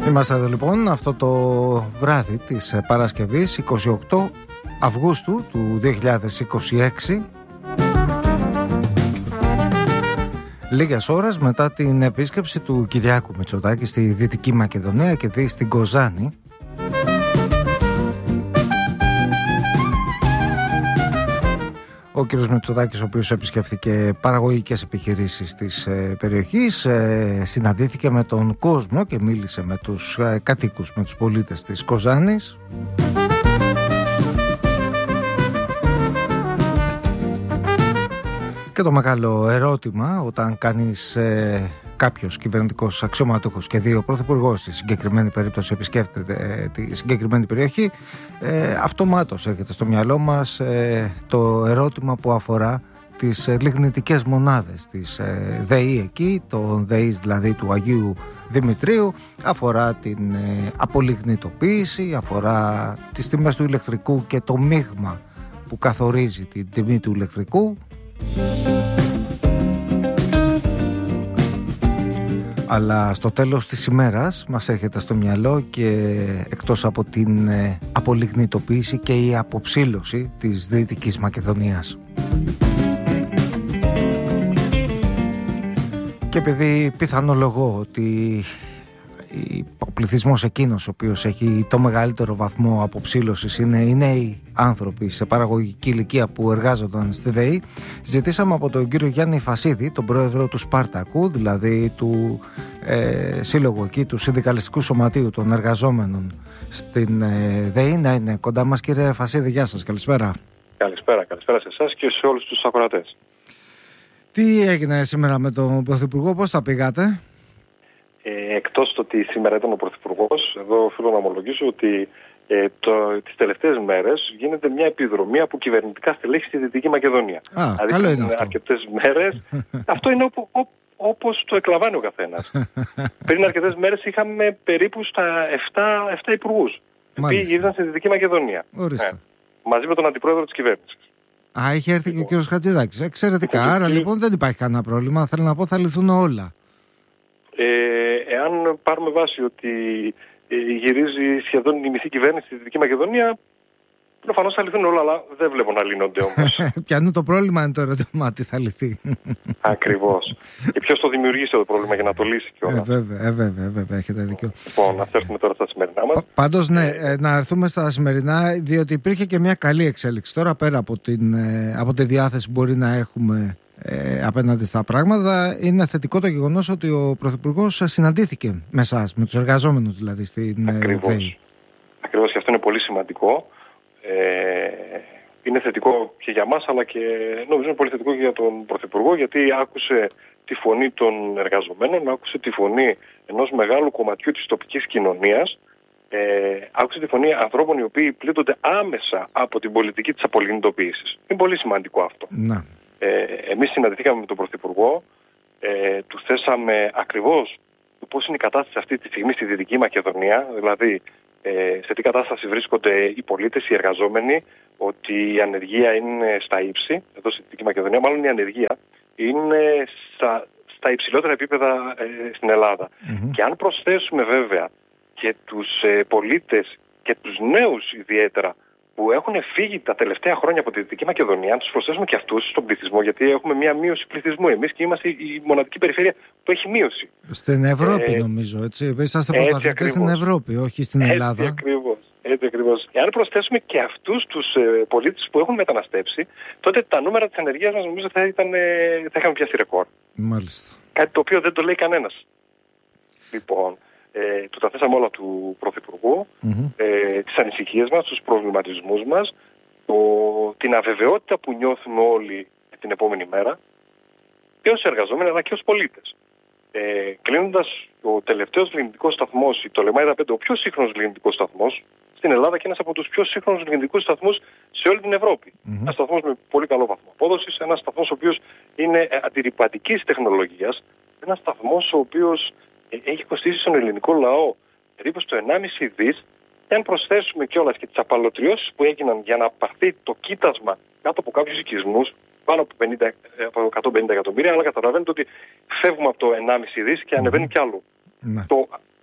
Είμαστε εδώ λοιπόν αυτό το βράδυ της Παρασκευής 28 Αυγούστου του 2026, λίγες ώρες μετά την επίσκεψη του Κυριάκου Μητσοτάκη στη Δυτική Μακεδονία και δει στην Κοζάνη. Ο κ. Μητσοτάκης, ο οποίος επισκέφθηκε παραγωγικές επιχειρήσεις της περιοχής, συναντήθηκε με τον κόσμο και μίλησε με τους κατοίκους, με τους πολίτες της Κοζάνης. Και το μεγάλο ερώτημα όταν κάνεις κάποιος κυβερνητικός αξιωματούχος και δει ο πρωθυπουργός στη συγκεκριμένη περίπτωση επισκέφτεται τη συγκεκριμένη περιοχή, αυτομάτως έρχεται στο μυαλό μας το ερώτημα που αφορά τις λιγνητικές μονάδες της ΔΕΗ εκεί, των ΔΕΗ δηλαδή του Αγίου Δημητρίου, αφορά την απολιγνητοποίηση, αφορά τις τιμές του ηλεκτρικού και το μείγμα που καθορίζει την τιμή του ηλεκτρικού. Αλλά στο τέλος της ημέρας μας έρχεται στο μυαλό και εκτός από την απολιγνητοποίηση και η αποψήλωση της Δυτικής Μακεδονίας. Και επειδή πιθανολογώ ότι ο πληθυσμός εκείνος ο οποίος έχει το μεγαλύτερο βαθμό αποψήλωσης είναι οι νέοι άνθρωποι σε παραγωγική ηλικία που εργάζονταν στη ΔΕΗ, ζητήσαμε από τον κύριο Γιάννη Φασίδη, τον πρόεδρο του Σπάρτακου, δηλαδή του σύλλογου εκεί, του Συνδικαλιστικού Σωματείου των Εργαζόμενων στην ΔΕΗ, να είναι κοντά μας. Κύριε Φασίδη, γεια σας, καλησπέρα. Καλησπέρα σε εσάς και σε όλους τους ακροατές. Τι έγινε σήμερα με τον Πρωθυπουργό, πώς τα πήγατε? Εκτός το ότι σήμερα ήταν ο Πρωθυπουργός, εδώ οφείλω να ομολογήσω ότι τις τελευταίες μέρες γίνεται μια επιδρομή από κυβερνητικά στελέχη στη Δυτική Μακεδονία. Καλό είναι αυτό. Αρκετές μέρες. Αυτό είναι όπως το εκλαμβάνει ο καθένας. Πριν αρκετές μέρες είχαμε περίπου στα 7 υπουργούς που ήρθαν στη Δυτική Μακεδονία. Μαζί με τον αντιπρόεδρο της κυβέρνησης. Είχε έρθει και ο κύριος Χατζηδάκης. Εξαιρετικά. Άρα λοιπόν δεν υπάρχει κανένα πρόβλημα. Θέλω να πω, θα λυθούν όλα. Εάν πάρουμε βάση ότι γυρίζει σχεδόν η μισή κυβέρνηση στη Δυτική Μακεδονία, προφανώς θα λυθούν όλα, αλλά δεν βλέπω να λύνονται όμως. Πιανού το πρόβλημα είναι το ερώτημα, τι θα λυθεί. Ακριβώς. Και ποιος το δημιουργήσε το πρόβλημα για να το λύσει κιόλας. Βέβαια, έχετε δίκιο. Λοιπόν, να έρθουμε τώρα στα σημερινά μας. Πάντως, ναι, να έρθουμε στα σημερινά, διότι υπήρχε και μια καλή εξέλιξη. Τώρα, πέρα από τη διάθεση που μπορεί να έχουμε απέναντι στα πράγματα, είναι θετικό το γεγονός ότι ο Πρωθυπουργός συναντήθηκε με εσάς, με τους εργαζόμενους δηλαδή στην ΔΕΗ. Ακριβώς, και αυτό είναι πολύ σημαντικό. Είναι θετικό και για μας, αλλά και νομίζω είναι πολύ θετικό και για τον Πρωθυπουργό, γιατί άκουσε τη φωνή των εργαζομένων, άκουσε τη φωνή ενός μεγάλου κομματιού της τοπικής κοινωνίας, άκουσε τη φωνή ανθρώπων οι οποίοι πλήττονται άμεσα από την πολιτική της απολιγνητοποίησης. Είναι πολύ σημαντικό αυτό. Να. Εμείς συναντηθήκαμε με τον Πρωθυπουργό, του θέσαμε ακριβώς πώς είναι η κατάσταση αυτή τη στιγμή στη Δυτική Μακεδονία, δηλαδή σε τι κατάσταση βρίσκονται οι πολίτες, οι εργαζόμενοι, ότι η ανεργία είναι στα ύψη, εδώ στη Δυτική Μακεδονία, μάλλον η ανεργία είναι στα υψηλότερα επίπεδα στην Ελλάδα. Και αν προσθέσουμε βέβαια και τους πολίτες και τους νέους ιδιαίτερα, που έχουν φύγει τα τελευταία χρόνια από τη Δυτική Μακεδονία, αν τους προσθέσουμε και αυτούς στον πληθυσμό, γιατί έχουμε μια μείωση πληθυσμού. Εμείς και είμαστε η μοναδική περιφέρεια που έχει μείωση. Στην Ευρώπη νομίζω, έτσι. Είσαστε πρωταθλητές στην Ευρώπη, όχι στην Ελλάδα. Έτσι ακριβώς. Εάν προσθέσουμε και αυτούς τους πολίτες που έχουν μεταναστεύσει, τότε τα νούμερα της ανεργίας μας νομίζω θα είχαμε πιάσει ρεκόρ. Μάλιστα. Κάτι το οποίο δεν το λέει κανένας. Λοιπόν, του τα θέσαμε όλα του Πρωθυπουργού, τις ανησυχίες μας, τους προβληματισμούς μας, την αβεβαιότητα που νιώθουμε όλοι την επόμενη μέρα, και ως εργαζόμενοι αλλά και ως πολίτες. Κλείνοντας, ο τελευταίος λιγνητικός σταθμός, το Λεμάιδα 5, ο πιο σύγχρονος λιγνητικός σταθμός στην Ελλάδα και ένας από τους πιο σύγχρονους λιγνητικούς σταθμούς σε όλη την Ευρώπη. Ένας σταθμός με πολύ καλό βαθμό απόδοσης, ένας σταθμός ο οποίος είναι αντιρρυπαντικής τεχνολογίας, ένας σταθμός ο οποίος έχει κοστίσει στον ελληνικό λαό περίπου στο 1,5 δις. Και αν προσθέσουμε κιόλας και τις απαλωτριώσεις που έγιναν για να πάρθει το κοίτασμα κάτω από κάποιους οικισμούς, πάνω από 150 εκατομμύρια, αλλά καταλαβαίνετε ότι φεύγουμε από το 1,5 δις και ανεβαίνει κι άλλο. Το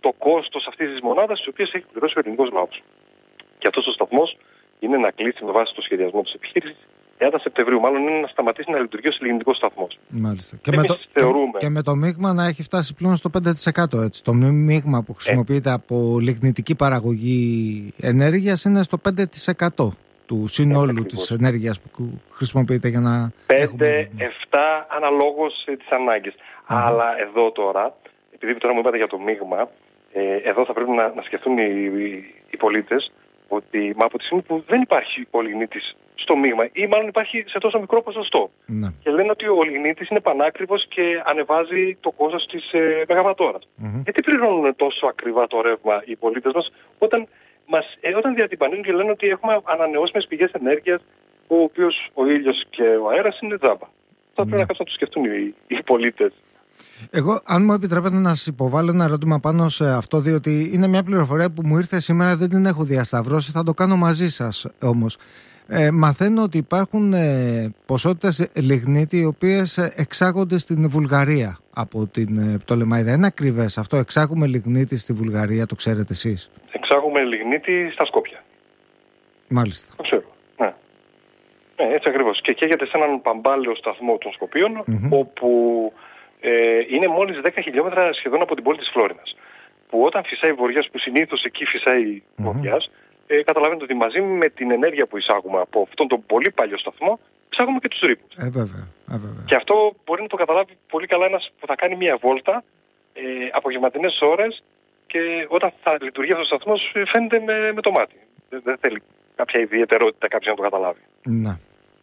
το κόστος αυτής της μονάδας, τις οποίες έχει πληρώσει ο ελληνικός λαός. Και αυτός ο σταθμός είναι να κλείσει με βάση το σχεδιασμό της επιχείρησης 30 Σεπτεμβρίου, μάλλον είναι να σταματήσει να λειτουργεί ως λιγνητικός σταθμός. Μάλιστα. Και με το μείγμα να έχει φτάσει πλέον στο 5%. Έτσι. Το μείγμα που χρησιμοποιείται από λιγνητική παραγωγή ενέργειας είναι στο 5% του συνόλου της ενέργειας που χρησιμοποιείται για να 5-7 αναλόγως τις ανάγκες. Αλλά εδώ τώρα, επειδή τώρα μου είπατε για το μείγμα, εδώ θα πρέπει να σκεφτούν οι πολίτες ότι από τη στιγμή που δεν υπάρχει ο λιγνίτης στο μείγμα ή μάλλον υπάρχει σε τόσο μικρό ποσοστό και λένε ότι ο λιγνίτης είναι πανάκριβος και ανεβάζει το κόστος της μεγαβατόρας. Γιατί πληρώνουν τόσο ακριβά το ρεύμα οι πολίτες μας όταν διατυμπανίζουν και λένε ότι έχουμε ανανεώσιμες πηγές ενέργειας, ο οποίος ο ήλιος και ο αέρας είναι τζάμπα. Θα πρέπει να κάτσουν να το σκεφτούν οι πολίτες. Εγώ, αν μου επιτρέπετε να σας υποβάλω ένα ερώτημα πάνω σε αυτό, διότι είναι μια πληροφορία που μου ήρθε σήμερα, δεν την έχω διασταυρώσει, θα το κάνω μαζί σας όμως. Μαθαίνω ότι υπάρχουν ποσότητες λιγνίτη οι οποίες εξάγονται στην Βουλγαρία από την Πτολεμαΐδα. Είναι ακριβές αυτό? Εξάγουμε λιγνίτη στη Βουλγαρία, το ξέρετε εσείς? Εξάγουμε λιγνίτη στα Σκόπια. Μάλιστα. Το ξέρω. Ναι. Έτσι ακριβώς. Και καίγεται σε έναν παμπάλαιο σταθμό των Σκοπίων, όπου είναι μόλις 10 χιλιόμετρα σχεδόν από την πόλη της Φλόρινας. Που όταν φυσάει βοριάς, που συνήθως εκεί φυσάει βοριάς, καταλαβαίνετε ότι μαζί με την ενέργεια που εισάγουμε από αυτόν τον πολύ παλιό σταθμό, εισάγουμε και τους ρήπους. Βέβαια. Και αυτό μπορεί να το καταλάβει πολύ καλά ένας που θα κάνει μια βόλτα απογευματινές ώρες και όταν θα λειτουργεί αυτός ο σταθμός φαίνεται με το μάτι. Δεν θέλει κάποια ιδιαιτερότητα κάποιος να το καταλάβει. Να.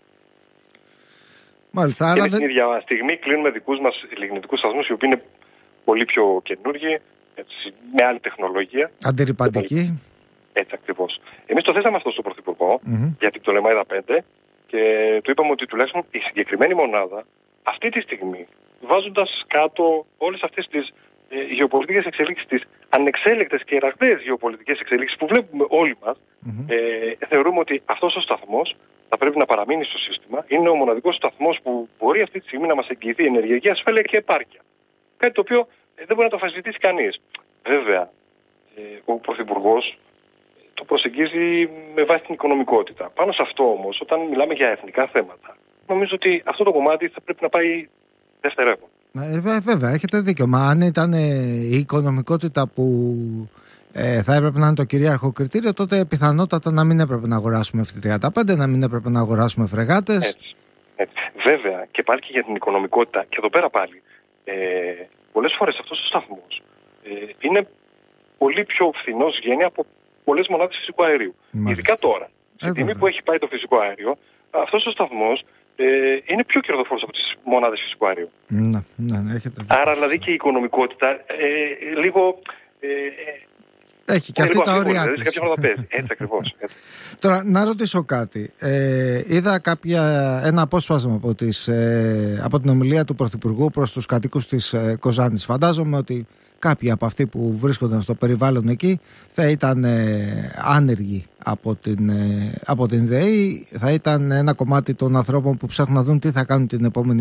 Μάλιστα, και την ίδια στιγμή κλείνουμε δικούς μας λιγνητικούς σταθμούς, οι οποίοι είναι πολύ πιο καινούργιοι, με άλλη τεχνολογία. Αντιρρυπαντική. Έτσι ακριβώς. Εμείς το θέσαμε αυτό στον Πρωθυπουργό για την Πτολεμαΐδα 5 και του είπαμε ότι τουλάχιστον η συγκεκριμένη μονάδα αυτή τη στιγμή, βάζοντας κάτω όλες αυτές τις γεωπολιτικές εξελίξεις, τις ανεξέλεκτες και ραγδαίες γεωπολιτικές εξελίξεις που βλέπουμε όλοι μας, θεωρούμε ότι αυτός ο σταθμός θα πρέπει να παραμείνει στο σύστημα. Είναι ο μοναδικός σταθμός που μπορεί αυτή τη στιγμή να μας εγγυηθεί ενεργειακή ασφάλεια και επάρκεια. Κάτι το οποίο δεν μπορεί να το αμφισβητήσει κανείς. Βέβαια, ο Πρωθυπουργός το προσεγγίζει με βάση την οικονομικότητα. Πάνω σε αυτό όμως, όταν μιλάμε για εθνικά θέματα, νομίζω ότι αυτό το κομμάτι θα πρέπει να πάει δευτερεύον. Βέβαια, έχετε δίκιο. Μα αν ήταν η οικονομικότητα που θα έπρεπε να είναι το κυρίαρχο κριτήριο, τότε πιθανότατα να μην έπρεπε να αγοράσουμε F-35, να μην έπρεπε να αγοράσουμε φρεγάτες. Έτσι. Βέβαια, και πάλι και για την οικονομικότητα, και εδώ πέρα πάλι, πολλές φορές αυτός ο σταθμός είναι πολύ πιο φθηνός βγαίνει από πολλές μονάδες φυσικού αερίου. Μάλιστα. Ειδικά τώρα, στη τιμή που έχει πάει το φυσικό αέριο, αυτός ο σταθμός είναι πιο κερδοφόρος από τις μονάδες φυσικού αερίου. Ναι, έχετε δει. Άρα δηλαδή και η οικονομικότητα λίγο... έχει και αυτή τα όρια της. Έτσι ακριβώς. Τώρα, να ρωτήσω κάτι. Είδα ένα απόσπασμα από την ομιλία του Πρωθυπουργού προς τους κατοίκους της Κοζάνης. Φαντάζομαι ότι κάποιοι από αυτοί που βρίσκονταν στο περιβάλλον εκεί θα ήταν άνεργοι από την ΔΕΗ, θα ήταν ένα κομμάτι των ανθρώπων που ψάχνουν να δουν τι θα κάνουν την επόμενη